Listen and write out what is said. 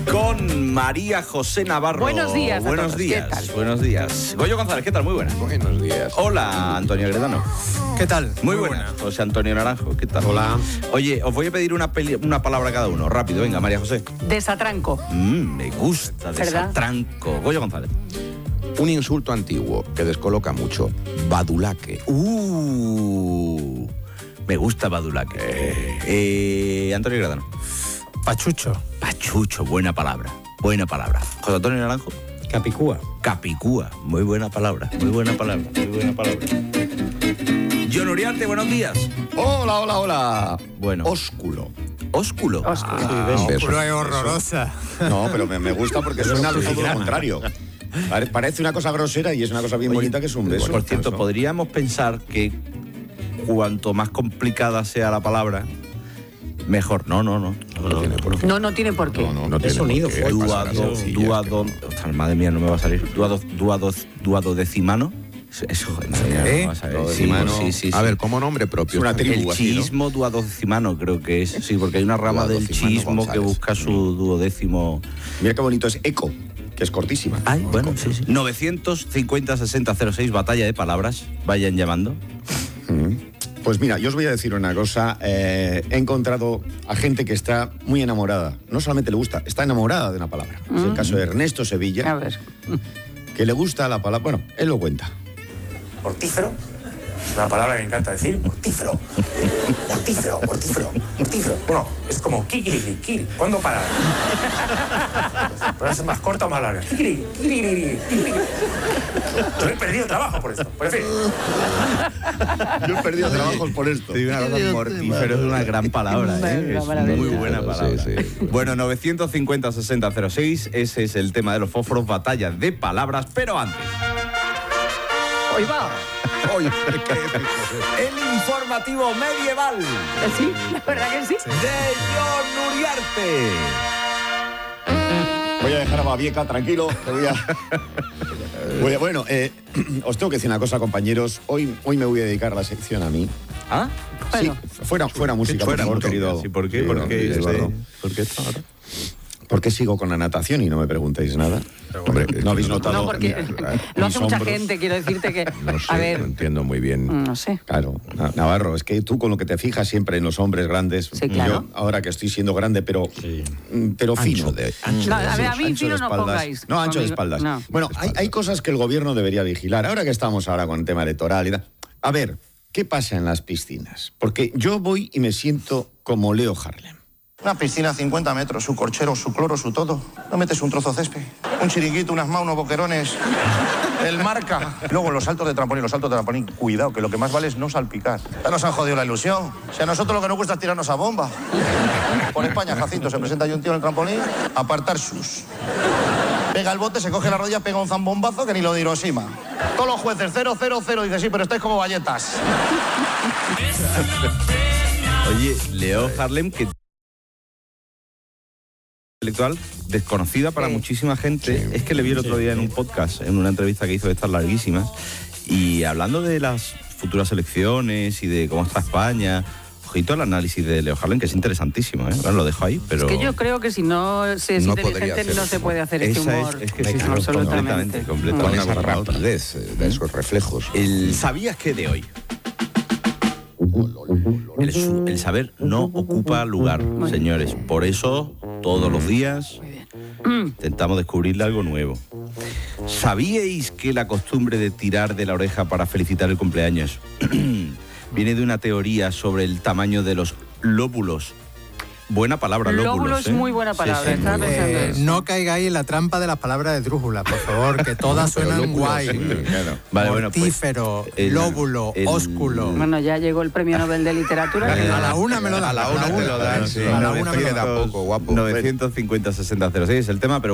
Con María José Navarro. Buenos días. Buenos días. ¿Qué tal? Buenos días. Goyo González, ¿qué tal? Muy buenas. Buenos días. Hola, Antonio Agredano. ¿Qué tal? Muy buenas. José Antonio Naranjo, ¿qué tal? Hola. Oye, os voy a pedir una palabra cada uno. Rápido, venga, María José. Desatranco. Me gusta, ¿Verdad? desatranco. Goyo González. Un insulto antiguo que descoloca mucho. Badulaque. Me gusta badulaque. Antonio Agredano. Pachucho. Pachucho, buena palabra. Buena palabra. José Antonio Naranjo. Capicúa. Capicúa, muy buena palabra. Muy buena palabra. Muy buena palabra. John Uriarte, buenos días. Hola. Bueno. Ósculo. ¿Ósculo? Ósculo es horrorosa. No, pero me gusta porque suena todo lo contrario. Parece una cosa grosera y es una cosa bien bonita que es un beso. Por cierto, podríamos pensar que cuanto más complicada sea la palabra, mejor. No. No tiene por qué. No tiene sonido por qué. Madre mía, no me va a salir. Duodecimano. Eso, no vas a ver. Sí. A ver, como nombre propio. Es una tribu. El chiismo duodecimano creo que es. Sí, porque hay una rama del Duodecimano chiismo González. que busca su duodécimo. Mira qué bonito es eco, que es cortísima. Ay, bueno, sí. 950-6006, batalla de palabras. Vayan llamando. Pues mira, yo os voy a decir una cosa. He encontrado a gente que está muy enamorada. No solamente le gusta, está enamorada de una palabra. Es el caso de Ernesto A Sevilla, ver. que le gusta la palabra. Bueno, él lo cuenta. Mortífero. Es una palabra que me encanta decir. Mortífero. Bueno, es como kikiriki. ¿Cuándo parar? ¿Puede ser más corta o más larga? Kikiriki. Yo he perdido trabajo por esto. Por fin. Yo he perdido trabajos por esto. Sí, una cosa mortífero es una gran palabra, ¿eh? Es muy buena palabra. Sí. Bueno, 950-6006, ese es el tema de los fósforos, batalla de palabras, pero antes. Hoy va. El informativo medieval Sí, la verdad que sí. de John Uriarte. Voy a dejar a Babieca tranquilo. Bueno, os tengo que decir una cosa, compañeros. Hoy me voy a dedicar la sección a mí. ¿Ah? Bueno. Sí, fuera música, por favor, querido. Sí, ¿por qué? Sí, ¿Por qué? Eduardo. ¿Por qué esto ahora? ¿Por qué sigo con la natación y no me preguntáis nada? Hombre, no habéis notado. No, porque lo hace mucha gente, quiero decirte que... No sé, A ver, no entiendo muy bien. no sé. Claro, Navarro, es que tú con lo que te fijas siempre en los hombres grandes. Sí, claro. Yo, ahora que estoy siendo grande, pero fino. Ancho de No, a ver, a mí Ancho de fino no espaldas. pongáis. No, ancho de Conmigo- espaldas. no. Bueno, hay cosas que el gobierno debería vigilar. Ahora que estamos con el tema electoral y tal. A ver, ¿qué pasa en las piscinas? Porque yo voy y me siento como Leo Harlem. Una piscina a 50 metros, su corchero, su cloro, su todo. No metes un trozo de césped, un chiringuito, unas manos, unos boquerones, el marca. Luego los saltos de trampolín, cuidado, que lo que más vale es no salpicar. Ya nos han jodido la ilusión. Si a nosotros lo que nos gusta es tirarnos a bomba. Por España, Jacinto, se presenta ahí un tío en el trampolín, apartar sus. Pega el bote, se coge la rodilla, pega un zambombazo que ni lo de Hiroshima. Todos los jueces, 0-0-0, dice sí, pero estáis como galletas. Oye, Leo Harlem, que intelectual desconocida para muchísima gente. Es que le vi el otro día en un podcast, en una entrevista que hizo de estas larguísimas, y hablando de las futuras elecciones y de cómo está España. Ojito al análisis de Leo Harlem, que es interesantísimo, ¿eh? Bueno, lo dejo ahí, pero... Es que yo creo que si no se es No podría inteligente no hacerlo. se puede hacer este Esa humor. es que sí, No, absolutamente. Con completamente. esa rapidez de esos reflejos. ¿Sabías que de hoy? El saber no ocupa lugar, señores. Por eso, todos los días, intentamos descubrirle algo nuevo. ¿Sabíais que la costumbre de tirar de la oreja para felicitar el cumpleaños viene de una teoría sobre el tamaño de los lóbulos? Buena palabra, lóbulos. Lóbulo es muy buena palabra. Sí, Estaba pensando eso. No caigáis en la trampa de las palabras de drújula, por favor, que todas suenan guay. Vale, bueno, pues, Mortífero, lóbulo, ósculo. Bueno, ya llegó el premio Nobel de Literatura. A la una me lo dan. A la una te lo dan, sí. A la No una me me lo queda dan. poco, guapo. 950-6006 es el tema, pero